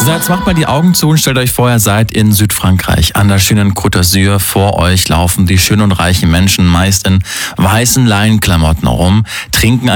So, jetzt macht mal die Augen zu und stellt euch vor, ihr seid in Südfrankreich. An der schönen Côte d'Azur vor euch laufen die schönen und reichen Menschen meist in weißen Leinenklamotten rum, trinken